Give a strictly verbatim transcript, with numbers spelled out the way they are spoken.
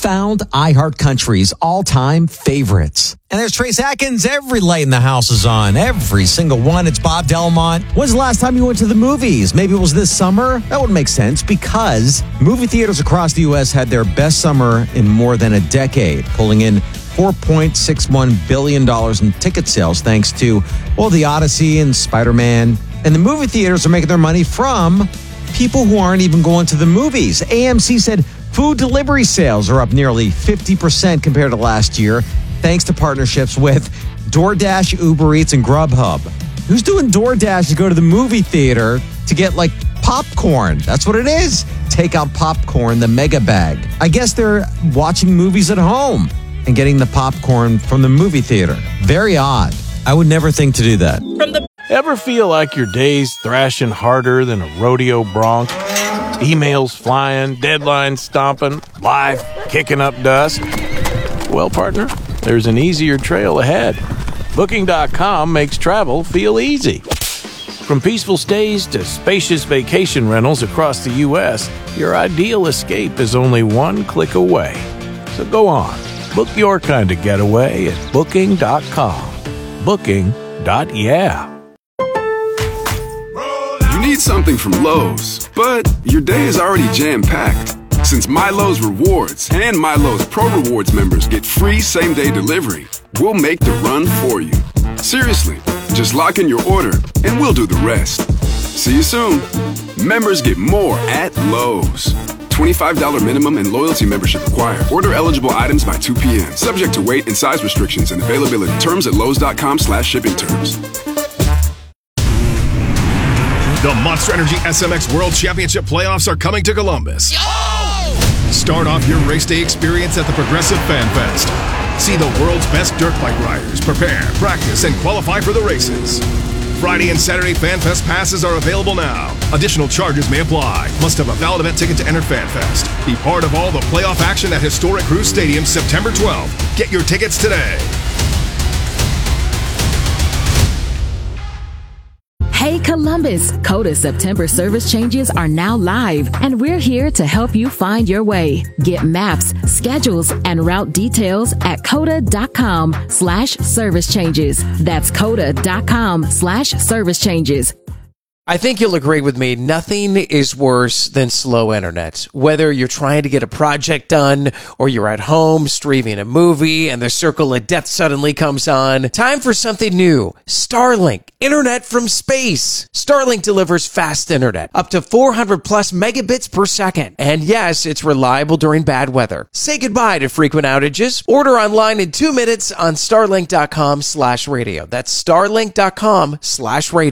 found iHeartCountry's all-time favorites. And there's Trace Atkins. Every light in the house is on. Every single one. It's Bob Delmont. When's the last time you went to the movies? Maybe it was this summer? That would make sense because movie theaters across the U S had their best summer in more than a decade, pulling in four point six one billion dollars in ticket sales thanks to, well, The Odyssey and Spider-Man. And the movie theaters are making their money from people who aren't even going to the movies. A M C said food delivery sales are up nearly fifty percent compared to last year, thanks to partnerships with DoorDash, Uber Eats, and Grubhub. Who's doing DoorDash to go to the movie theater to get, like, popcorn? That's what it is. Take out popcorn, the mega bag. I guess they're watching movies at home and getting the popcorn from the movie theater. Very odd. I would never think to do that. From the Ever feel like your day's thrashing harder than a rodeo bronc? Emails flying, deadlines stomping, life kicking up dust? Well, partner, there's an easier trail ahead. Booking dot com makes travel feel easy. From peaceful stays to spacious vacation rentals across the U S, your ideal escape is only one click away. So go on, book your kind of getaway at Booking dot com. Booking. Yeah. You need something from Lowe's, but your day is already jam-packed. Since MyLowe's Rewards and MyLowe's Pro Rewards members get free same-day delivery, we'll make the run for you. Seriously, just lock in your order and we'll do the rest. See you soon. Members get more at Lowe's. twenty-five dollars minimum and loyalty membership required. Order eligible items by two p.m. Subject to weight and size restrictions and availability. Terms at Lowe's.com slash shipping terms. The Monster Energy S M X World Championship playoffs are coming to Columbus. Yo! Start off your race day experience at the Progressive Fan Fest. See the world's best dirt bike riders prepare, practice, and qualify for the races. Friday and Saturday Fan Fest passes are available now. Additional charges may apply. Must have a valid event ticket to enter Fan Fest. Be part of all the playoff action at Historic Cruise Stadium September twelfth. Get your tickets today. Hey Columbus, Coda September service changes are now live, and we're here to help you find your way. Get maps, schedules, and route details at coda.com slash service changes. That's coda.com slash service changes. I think you'll agree with me, nothing is worse than slow internet. Whether you're trying to get a project done or you're at home streaming a movie and the circle of death suddenly comes on, time for something new. Starlink, internet from space. Starlink delivers fast internet, up to four hundred plus megabits per second. And yes, it's reliable during bad weather. Say goodbye to frequent outages. Order online in two minutes on starlink.com slash radio. That's starlink.com slash radio.